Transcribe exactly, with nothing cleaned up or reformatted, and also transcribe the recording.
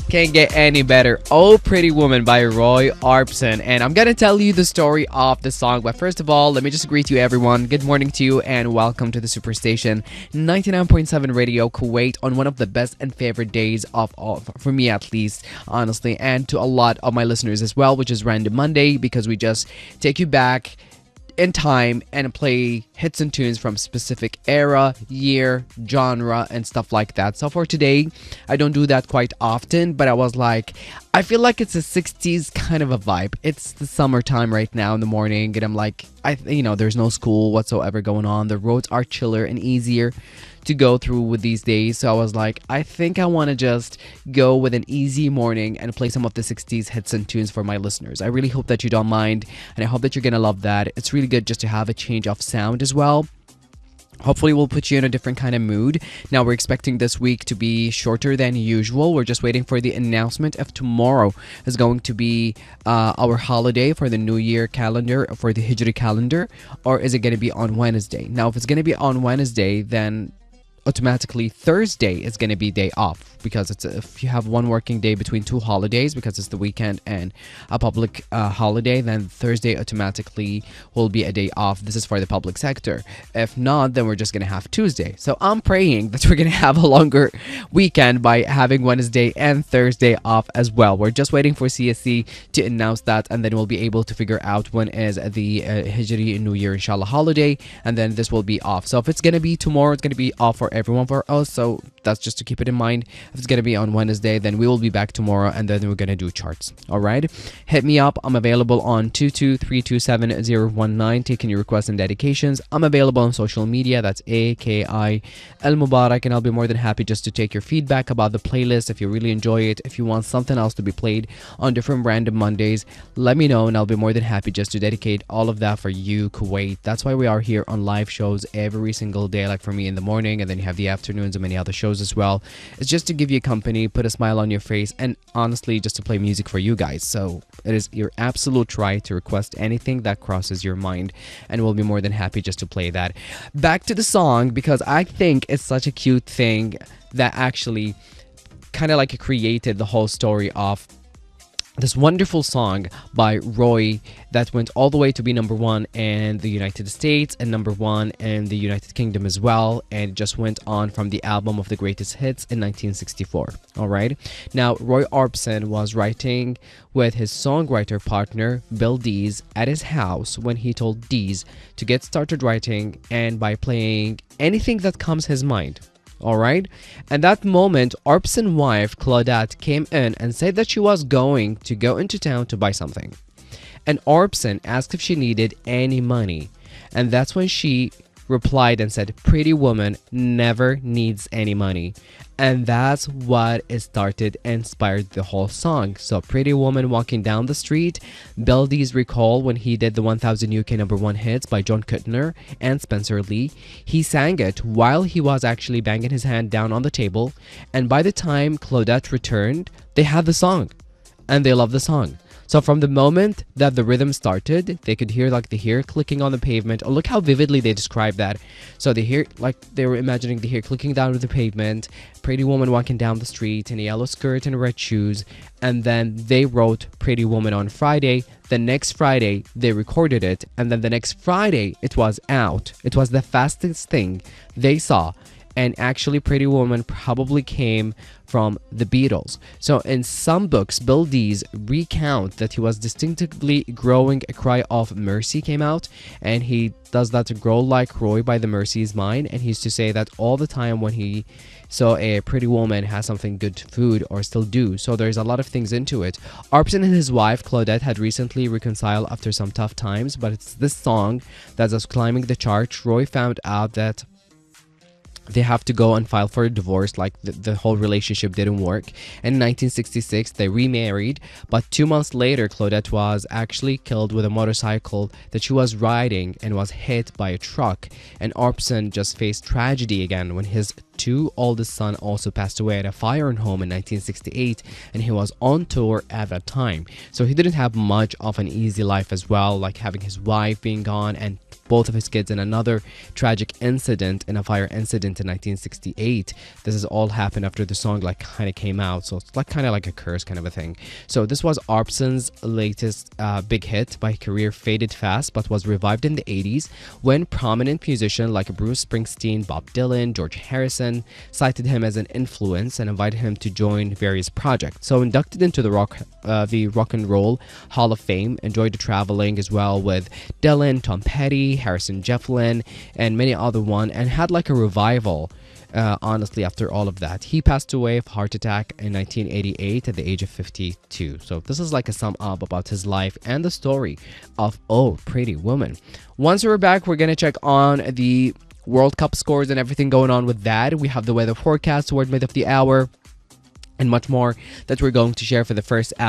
Can't get any better. Oh Pretty Woman by Roy Orbison. And I'm gonna tell you the story of the song. But first of all, let me just greet you everyone. Good morning to you and welcome to the Superstation ninety-nine point seven Radio Kuwait on one of the best and favorite days of all, for me at least, honestly, and to a lot of my listeners as well, which is Random Monday, because we just take you back in time and play hits and tunes from specific era, year, genre, and stuff like that. So for today, I don't do that quite often, but I was like, I feel like it's a sixties kind of a vibe. It's the summertime right now in the morning, and I'm like, I you know, there's no school whatsoever going on. The roads are chiller and easier to go through with these days. So I was like, I think I want to just go with an easy morning and play some of the sixties hits and tunes for my listeners. I really hope that you don't mind, and I hope that you're gonna love that. It's really good just to have a change of sound as well. Hopefully we'll put you in a different kind of mood. Now we're expecting this week to be shorter than usual. We're just waiting for the announcement if tomorrow is going to be uh, our holiday for the New Year calendar, for the Hijri calendar, or is it going to be on Wednesday? Now if it's going to be on Wednesday, then automatically Thursday is going to be day off, because it's if you have one working day between two holidays, because it's the weekend and a public uh, holiday, then Thursday automatically will be a day off. This is for the public sector. If not, then we're just going to have Tuesday. So I'm praying that we're going to have a longer weekend by having Wednesday and Thursday off as well. We're just waiting for C S C to announce that, and then we'll be able to figure out when is the uh, Hijri New Year inshallah holiday, and then this will be off. So if it's going to be tomorrow, it's going to be off for everyone for us, so that's just to keep it in mind. If it's gonna be on Wednesday, then we will be back tomorrow, and then we're gonna do charts. All right, hit me up. I'm available on two two three two seven zero one nine, taking your requests and dedications. I'm available on social media. That's A K I Al Mubarak, and I'll be more than happy just to take your feedback about the playlist. If you really enjoy it, if you want something else to be played on different Random Mondays, let me know, and I'll be more than happy just to dedicate all of that for you, Kuwait. That's why we are here on live shows every single day, like for me in the morning, and then you have the afternoons and many other shows as well. It's just to give you company, put a smile on your face, and honestly just to play music for you guys. So it is your absolute right to request anything that crosses your mind, and we'll be more than happy just to play that. Back to the song, because I think it's such a cute thing that actually kind of like created the whole story of this wonderful song by Roy that went all the way to be number one in the United States and number one in the United Kingdom as well, and just went on from the album of the greatest hits in nineteen sixty-four. All right, now Roy Orbison was writing with his songwriter partner Bill Dees at his house when he told Dees to get started writing, and by playing anything that comes his mind. All right, and that moment Orbison's wife Claudette came in and said that she was going to go into town to buy something, and Orbison asked if she needed any money, and that's when she replied and said, "Pretty Woman never needs any money." And that's what it started, inspired the whole song. So Pretty Woman walking down the street, Bill Dees recall when he did the one thousand U K number one hits by John Kuttner and Spencer Lee. He sang it while he was actually banging his hand down on the table, and by the time Claudette returned, they had the song, and they loved the song. So from the moment that the rhythm started, they could hear like the hair clicking on the pavement. Oh, look how vividly they describe that. So they hear, like they were imagining the hair clicking down the pavement, Pretty Woman walking down the street in a yellow skirt and red shoes, and then they wrote Pretty Woman on Friday. The next Friday, they recorded it, and then the next Friday, it was out. It was the fastest thing they saw. And actually Pretty Woman probably came from the Beatles. So in some books, Bill Dees recount that he was distinctively growing a cry of mercy came out, and he does that to Grow Like Roy by the Mercy's Mind, and he used to say that all the time when he saw a pretty woman has something good to food or still do. So there's a lot of things into it. Orbison and his wife Claudette had recently reconciled after some tough times, but it's this song that was climbing the charts. Roy found out that they have to go and file for a divorce, like the, the whole relationship didn't work. And in nineteen sixty-six they remarried, but two months later Claudette was actually killed with a motorcycle that she was riding and was hit by a truck. And Orbison just faced tragedy again when his two oldest son also passed away at a fire in home in nineteen sixty-eight, and he was on tour at that time. So he didn't have much of an easy life as well, like having his wife being gone and both of his kids in another tragic incident, in a fire incident in nineteen sixty-eight. This has all happened after the song like kind of came out, so it's like kind of like a curse kind of a thing. So this was Arpson's latest uh, big hit. My career faded fast, but was revived in the eighties when prominent musicians like Bruce Springsteen, Bob Dylan, George Harrison cited him as an influence and invited him to join various projects. So inducted into the rock, uh, the Rock and Roll Hall of Fame, enjoyed traveling as well with Dylan, Tom Petty, Harrison Jefflin, and many other one, and had like a revival. Uh, honestly, after all of that, he passed away of heart attack in nineteen eighty-eight at the age of fifty-two. So this is like a sum up about his life and the story of Oh Pretty Woman. Once we're back, we're gonna check on the World Cup scores and everything going on with that. We have the weather forecast, word mid of the hour, and much more that we're going to share for the first hour.